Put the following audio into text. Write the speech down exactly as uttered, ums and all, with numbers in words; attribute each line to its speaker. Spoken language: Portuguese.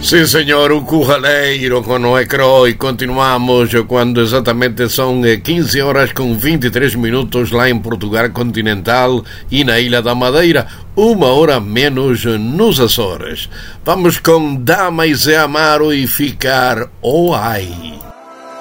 Speaker 1: Sim, senhor, o Curraleiro com Noé Croy. Continuamos quando exatamente são quinze horas com vinte e três minutos lá em Portugal continental e na Ilha da Madeira, uma hora menos nos Açores. Vamos com Dama e Zé Amaro e Ficar ou Ai.